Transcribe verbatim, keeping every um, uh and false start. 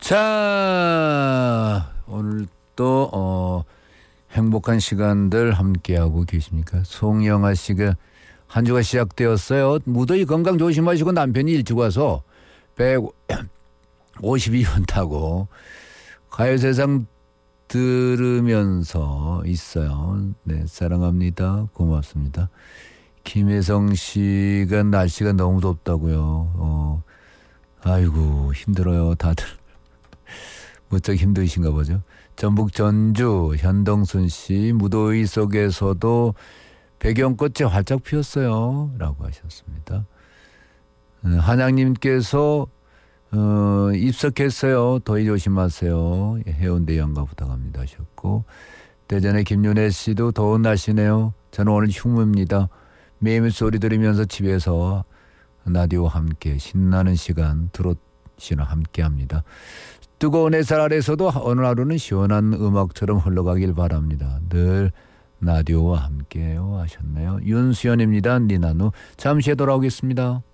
자, 오늘 또 어, 행복한 시간들 함께하고 계십니까? 송영아 씨가 한 주가 시작되었어요. 무더위 건강 조심하시고 남편이 일찍 와서 백오십이 번 타고 가요세상 들으면서 있어요. 네, 사랑합니다. 고맙습니다. 김혜성 씨가 날씨가 너무 덥다고요. 어, 아이고 힘들어요 다들. 무척 힘드신가 보죠. 전북 전주 현동순 씨, 무더위 속에서도 배경꽃이 활짝 피었어요 라고 하셨습니다. 한양님께서 어, 입석했어요. 더위 조심하세요. 해운대 연가 부탁합니다 하셨고, 대전의 김윤혜 씨도 더운 날씨네요. 저는 오늘 휴무입니다. 매일 소리 들으면서 집에서 라디오와 함께 신나는 시간 트롯이랑 함께합니다. 뜨거운 햇살 아래서도 어느 하루는 시원한 음악처럼 흘러가길 바랍니다. 늘 라디오와 함께요 하셨네요. 윤수연입니다. 니나누. 잠시 후에 돌아오겠습니다.